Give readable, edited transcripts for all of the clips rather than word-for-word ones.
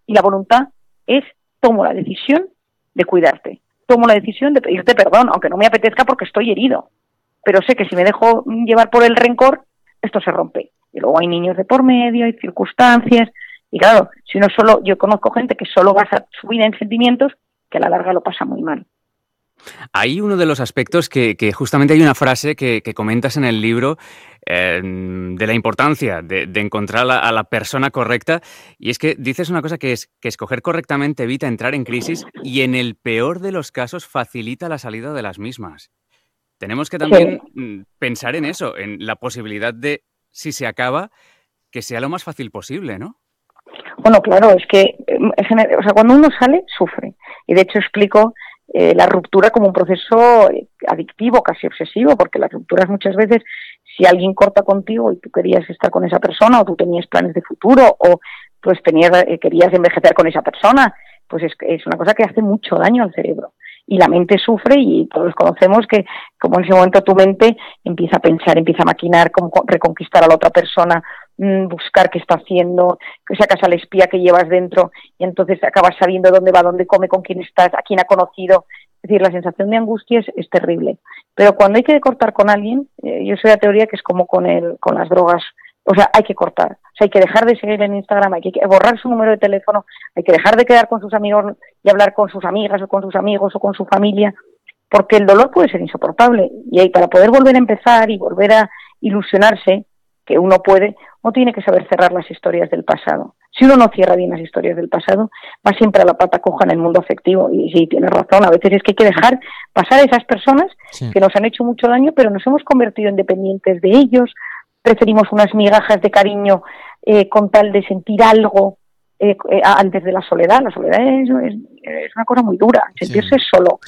Y la voluntad es, tomo la decisión de cuidarte, tomo la decisión de pedirte perdón, aunque no me apetezca porque estoy herido, pero sé que si me dejo llevar por el rencor, esto se rompe. Y luego hay niños de por medio, hay circunstancias, y claro, si uno solo, yo conozco gente que solo basa su vida en sentimientos, que a la larga lo pasa muy mal. Hay uno de los aspectos que justamente hay una frase que comentas en el libro de la importancia de encontrar a la persona correcta, y es que dices una cosa que es que escoger correctamente evita entrar en crisis y en el peor de los casos facilita la salida de las mismas. Tenemos que también pensar en eso, en la posibilidad de, si se acaba, que sea lo más fácil posible, ¿no? Bueno, claro, es que cuando uno sale, sufre. Y de hecho explico la ruptura como un proceso adictivo, casi obsesivo, porque las rupturas muchas veces, si alguien corta contigo y tú querías estar con esa persona, o tú tenías planes de futuro, o pues querías envejecer con esa persona, pues es una cosa que hace mucho daño al cerebro. Y la mente sufre, y todos conocemos que como en ese momento tu mente empieza a pensar, empieza a maquinar cómo reconquistar a la otra persona, buscar qué está haciendo, que sacas al espía que llevas dentro y entonces acabas sabiendo dónde va, dónde come, con quién estás, a quién ha conocido. Es decir, la sensación de angustia es terrible. Pero cuando hay que cortar con alguien, yo soy de la teoría que es como con las drogas. O sea, hay que cortar. O sea, hay que dejar de seguir en Instagram, hay que borrar su número de teléfono, hay que dejar de quedar con sus amigos y hablar con sus amigas o con sus amigos o con su familia, porque el dolor puede ser insoportable. Y para poder volver a empezar y volver a ilusionarse, que uno tiene que saber cerrar las historias del pasado. Si uno no cierra bien las historias del pasado, va siempre a la pata coja en el mundo afectivo. Y sí, tienes razón, a veces es que hay que dejar pasar a esas personas que nos han hecho mucho daño, pero nos hemos convertido en dependientes de ellos. Preferimos unas migajas de cariño con tal de sentir algo antes de la soledad. La soledad es una cosa muy dura, sentirse solo.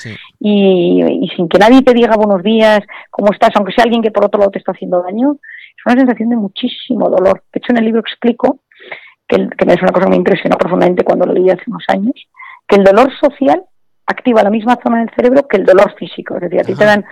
Y sin que nadie te diga buenos días, cómo estás, aunque sea alguien que por otro lado te está haciendo daño, es una sensación de muchísimo dolor. De hecho, en el libro explico, que me es una cosa que me impresionó profundamente cuando lo leí hace unos años, que el dolor social activa la misma zona del cerebro que el dolor físico. Es decir, a ti te dan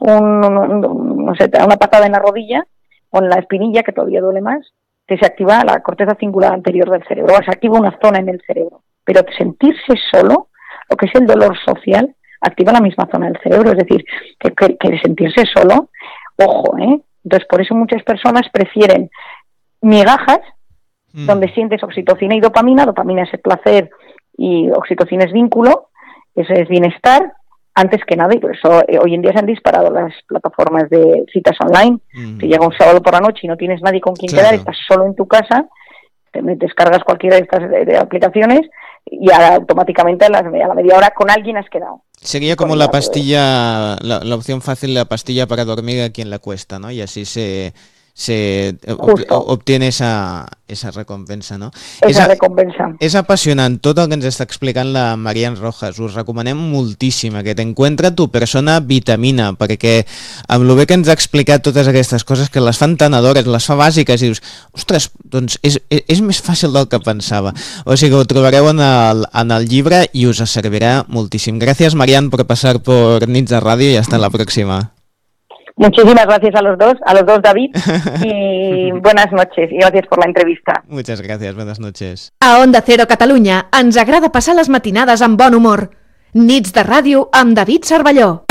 te dan una patada en la rodilla o en la espinilla, que todavía duele más, que se activa la corteza cingulada anterior del cerebro, o se activa una zona en el cerebro. Pero sentirse solo, lo que es el dolor social, activa la misma zona del cerebro. Es decir, que sentirse solo, ojo, Entonces, por eso muchas personas prefieren migajas, donde sientes oxitocina y dopamina. Dopamina es el placer y oxitocina es vínculo, eso es bienestar, antes que nada, y por eso hoy en día se han disparado las plataformas de citas online. Te llega un sábado por la noche y no tienes nadie con quien quedar, estás solo en tu casa, te descargas cualquiera de estas de aplicaciones y automáticamente a la media hora con alguien has quedado. Sería como la pastilla, la opción fácil, la pastilla para dormir a quien le cuesta, ¿no? Y así se obtiene esa recompensa, no? Recompensa. És apassionant tot el que ens està explicant la Marian Rojas. Us recomanem moltíssim aquest Encuentra tu persona vitamina, perquè amb el bé que ens ha explicat totes aquestes coses que les fan tan adores, les fa bàsiques, i dius, ostres, doncs és més fàcil del que pensava. O sigui que ho trobareu en el llibre i us servirà moltíssim. Gràcies, Marian, por pasar por Nits de Ràdio i hasta la próxima. Muchísimas gracias a los dos, David, y buenas noches, y gracias por la entrevista. Muchas gracias, buenas noches. A Onda Cero Catalunya ens agrada passar les matinades amb bon humor. Nits de ràdio amb David Cervelló.